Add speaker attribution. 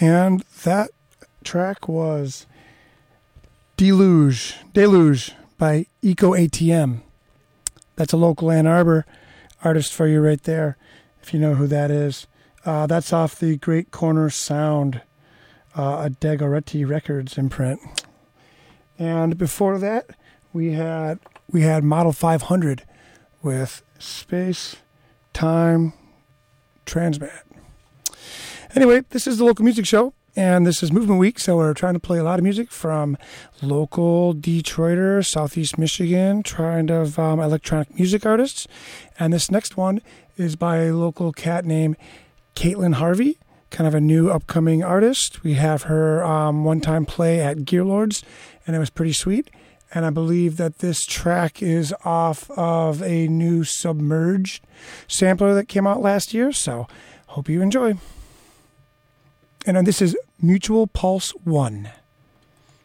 Speaker 1: And that track was Deluge by Eco ATM. That's a local Ann Arbor artist for you right there, if you know who that is. That's off the Great Corner Sound, a Dagoretti Records imprint. And before that, we had Model 500 with Space Time Transmat. Anyway, this is the local music show, and this is Movement Week, so we're trying to play a lot of music from local Detroiter, Southeast Michigan, trying to electronic music artists. And this next one is by a local cat named Caitlin Harvey, kind of a new upcoming artist. We have her one-time play at Gearlords, and it was pretty sweet. And I believe that this track is off of a new Submerged sampler that came out last year, so hope you enjoy. And this is Mutual Pulse 1.